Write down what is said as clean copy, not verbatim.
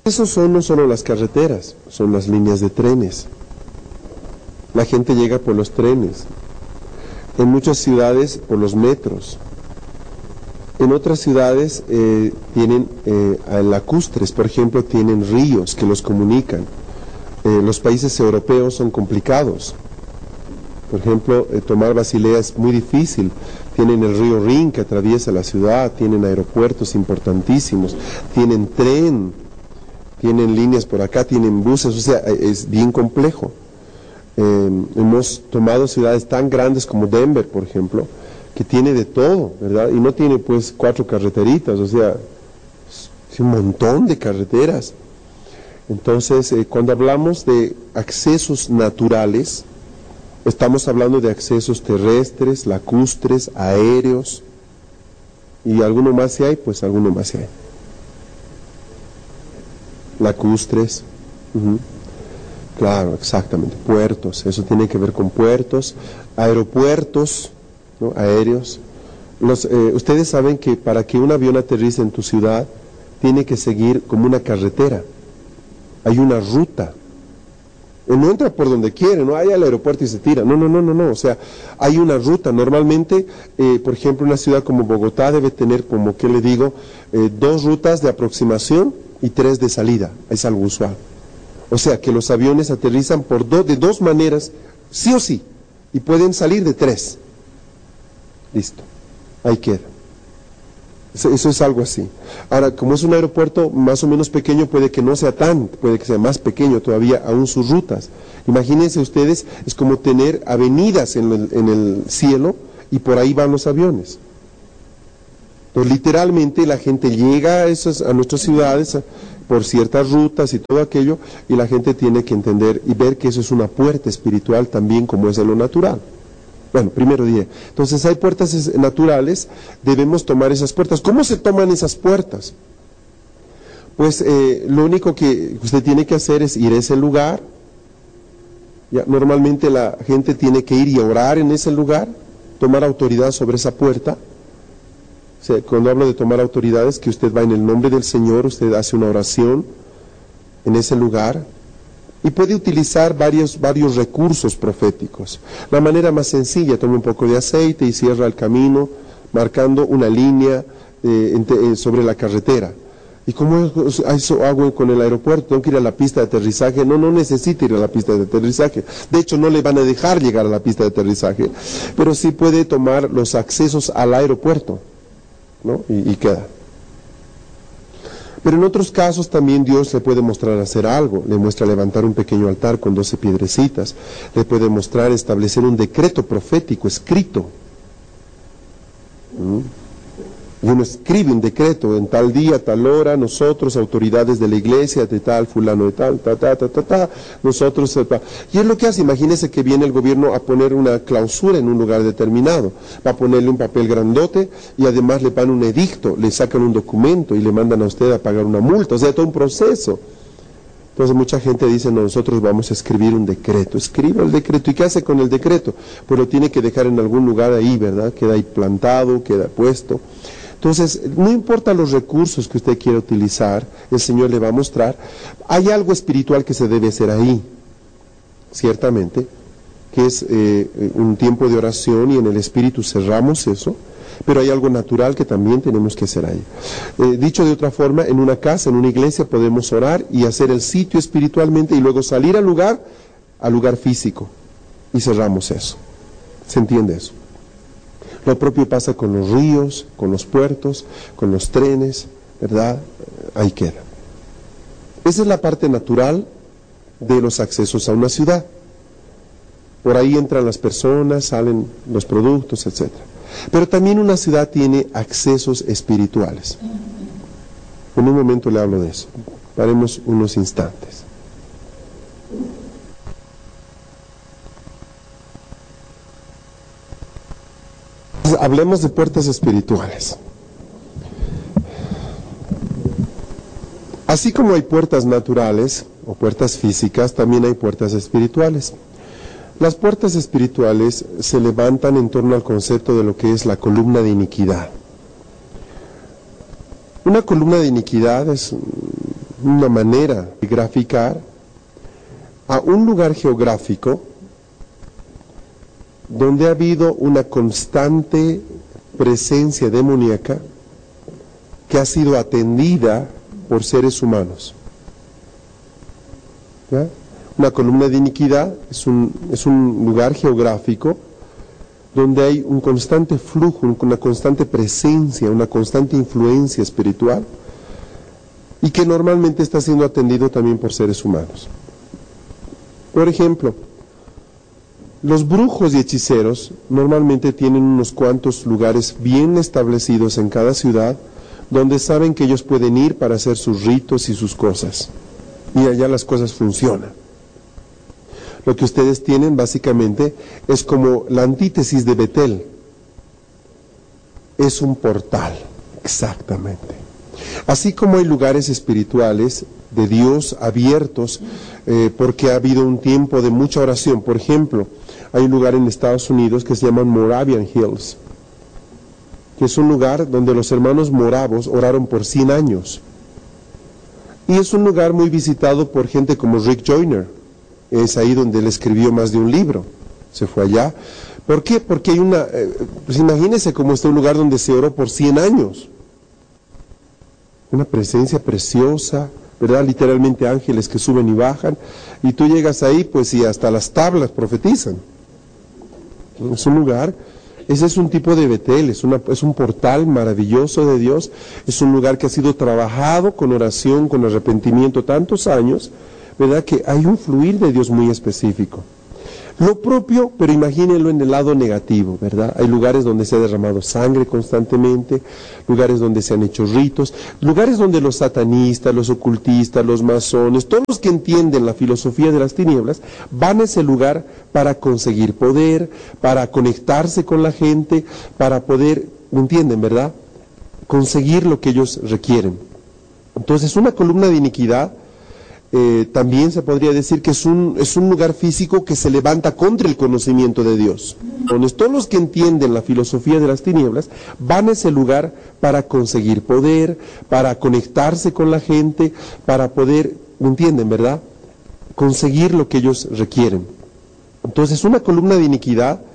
Esos son no solo las carreteras, son las líneas de trenes. La gente llega por los trenes. En muchas ciudades por los metros. En otras ciudades tienen lacustres, por ejemplo, tienen ríos que los comunican. Los países europeos son complicados. Por ejemplo, tomar Basilea es muy difícil. Tienen el río Rin que atraviesa la ciudad, tienen aeropuertos importantísimos, tienen tren, tienen líneas por acá, tienen buses, o sea, es bien complejo. Hemos tomado ciudades tan grandes como Denver, por ejemplo, que tiene de todo, ¿verdad? Y no tiene pues 4 carreteritas, o sea, es un montón de carreteras. Entonces, cuando hablamos de accesos naturales, estamos hablando de accesos terrestres, lacustres, aéreos, y alguno más si hay, pues alguno más si hay. Lacustres, claro, exactamente, puertos, eso tiene que ver con puertos, aeropuertos, ¿no? Aéreos. Ustedes saben que para que un avión aterrice en tu ciudad, tiene que seguir como una carretera, hay una ruta. No entra por donde quiere, no hay al aeropuerto y se tira, no, o sea, hay una ruta. Normalmente, por ejemplo, una ciudad como Bogotá debe tener como, ¿qué le digo? 2 rutas de aproximación y 3 de salida, es algo usual. O sea, que los aviones aterrizan de 2 maneras, sí o sí, y pueden salir de 3. Listo, ahí queda. Eso es algo así. Ahora, como es un aeropuerto más o menos pequeño, puede que no sea puede que sea más pequeño todavía aún sus rutas. Imagínense ustedes, es como tener avenidas en el cielo y por ahí van los aviones. Entonces, literalmente la gente llega a nuestras ciudades por ciertas rutas y todo aquello, y la gente tiene que entender y ver que eso es una puerta espiritual también como es en lo natural. Bueno, primero día. Entonces hay puertas naturales, debemos tomar esas puertas. ¿Cómo se toman esas puertas? Pues lo único que usted tiene que hacer es ir a ese lugar. Ya, normalmente la gente tiene que ir y orar en ese lugar, tomar autoridad sobre esa puerta. O sea, cuando hablo de tomar autoridad es que usted va en el nombre del Señor, usted hace una oración en ese lugar. Y puede utilizar varios recursos proféticos. La manera más sencilla, toma un poco de aceite y cierra el camino, marcando una línea sobre la carretera. ¿Y cómo eso hago con el aeropuerto? ¿Tengo que ir a la pista de aterrizaje? No necesita ir a la pista de aterrizaje. De hecho, no le van a dejar llegar a la pista de aterrizaje. Pero sí puede tomar los accesos al aeropuerto, ¿no? Y queda. Pero en otros casos también Dios le puede mostrar hacer algo, le muestra levantar un pequeño altar con 12 piedrecitas, le puede mostrar establecer un decreto profético escrito. Y uno escribe un decreto, en tal día, tal hora, nosotros, autoridades de la iglesia, de tal, fulano de tal, nosotros, y es lo que hace. Imagínese que viene el gobierno a poner una clausura en un lugar determinado, va a ponerle un papel grandote y además le dan un edicto, le sacan un documento y le mandan a usted a pagar una multa, o sea, todo un proceso. Entonces mucha gente dice, no, nosotros vamos a escribir un decreto. Escriba el decreto. ¿Y qué hace con el decreto? Pues lo tiene que dejar en algún lugar ahí, ¿verdad? Queda ahí plantado, queda puesto. Entonces, no importa los recursos que usted quiera utilizar, el Señor le va a mostrar. Hay algo espiritual que se debe hacer ahí, ciertamente, que es un tiempo de oración y en el Espíritu cerramos eso, pero hay algo natural que también tenemos que hacer ahí. Dicho de otra forma, en una casa, en una iglesia, podemos orar y hacer el sitio espiritualmente y luego salir al lugar físico, y cerramos eso. ¿Se entiende eso? Lo propio pasa con los ríos, con los puertos, con los trenes, ¿verdad? Ahí queda. Esa es la parte natural de los accesos a una ciudad. Por ahí entran las personas, salen los productos, etc. Pero también una ciudad tiene accesos espirituales. En un momento le hablo de eso. Paremos unos instantes. Hablemos de puertas espirituales. Así como hay puertas naturales o puertas físicas, también hay puertas espirituales. Las puertas espirituales se levantan en torno al concepto de lo que es la columna de iniquidad. Una columna de iniquidad es una manera de graficar a un lugar geográfico donde ha habido una constante presencia demoníaca que ha sido atendida por seres humanos. ¿Ya? Una columna de iniquidad es un lugar geográfico donde hay un constante flujo, una constante presencia, una constante influencia espiritual, y que normalmente está siendo atendido también por seres humanos. Por ejemplo, los brujos y hechiceros normalmente tienen unos cuantos lugares bien establecidos en cada ciudad donde saben que ellos pueden ir para hacer sus ritos y sus cosas, y allá las cosas funcionan. Lo que ustedes tienen básicamente es como la antítesis de Betel. Es un portal, exactamente. Así como hay lugares espirituales de Dios abiertos, porque ha habido un tiempo de mucha oración. Por ejemplo, hay un lugar en Estados Unidos que se llama Moravian Hills, que es un lugar donde los hermanos moravos oraron por 100 años. Y es un lugar muy visitado por gente como Rick Joyner. Es ahí donde él escribió más de un libro. Se fue allá. ¿Por qué? Porque hay pues imagínense cómo está un lugar donde se oró por 100 años. Una presencia preciosa, ¿verdad? Literalmente ángeles que suben y bajan. Y tú llegas ahí, pues, y hasta las tablas profetizan. Es un lugar, ese es un tipo de Betel, es un portal maravilloso de Dios. Es un lugar que ha sido trabajado con oración, con arrepentimiento tantos años, ¿verdad? Que hay un fluir de Dios muy específico. Lo propio, pero imagínenlo en el lado negativo, ¿verdad? Hay lugares donde se ha derramado sangre constantemente, lugares donde se han hecho ritos, lugares donde los satanistas, los ocultistas, los masones, todos los que entienden la filosofía de las tinieblas, van a ese lugar para conseguir poder, para conectarse con la gente, para poder, ¿me entienden, verdad? Conseguir lo que ellos requieren. Entonces, una columna de iniquidad, también se podría decir que es un lugar físico que se levanta contra el conocimiento de Dios. Entonces, todos los que entienden la filosofía de las tinieblas van a ese lugar para conseguir poder, para conectarse con la gente, para poder, ¿me entienden, verdad? Conseguir lo que ellos requieren. Entonces, una columna de iniquidad